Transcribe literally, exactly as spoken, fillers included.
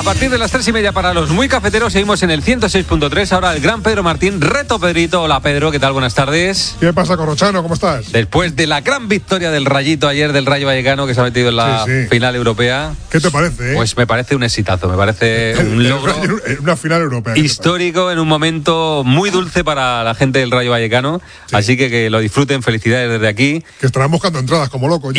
partir de las tres y media para los muy cafeteros seguimos en el ciento seis punto tres. Ahora el gran Pedro Martín, reto Pedrito. Hola Pedro, ¿qué tal? Buenas tardes. ¿Qué pasa, Corrochano? ¿Cómo estás? Después de la gran victoria del Rayito ayer, del Rayo Vallecano, que se ha metido en la sí, sí. final europea. ¿Qué te parece? Eh? Pues me parece un exitazo, me parece un logro en una final europea histórico, en un momento muy dulce para la gente del Rayo Vallecano. Sí. Así que que lo disfruten, felicidades desde aquí. Que estarán buscando entradas como locos.